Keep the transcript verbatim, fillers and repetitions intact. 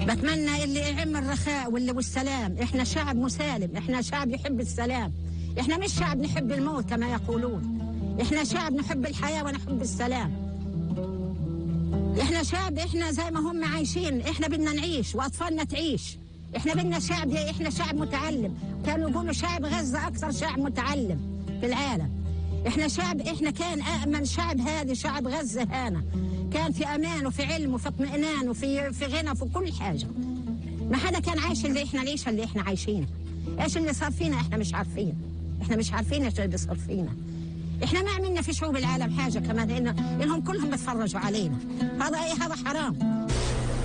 بتمنى اللي يعم الرخاء واللي والسلام. احنا شعب مسالم، احنا شعب يحب السلام، احنا مش شعب نحب الموت كما يقولون، احنا شعب نحب الحياة ونحب السلام. احنا شعب، احنا زي ما هم عايشين احنا بدنا نعيش واطفالنا تعيش. احنا بدنا شعب، احنا شعب متعلم، كانوا يقولوا شعب غزة اكثر شعب متعلم في العالم. احنا شعب، احنا كان أأمن شعب، هذا شعب غزة هنا كان في امان وفي علم وفي اطمئنان وفي في غنى وفي كل حاجة. ما حدا كان عايش اللي احنا نعيش اللي احنا عايشينه. ايش اللي صار فينا احنا مش عارفين، احنا مش عارفين ايش اللي صار فينا. احنا ما عملنا في شعوب العالم حاجة كمان، إن انهم كلهم بيتفرجوا علينا. هذا ايه، هذا حرام.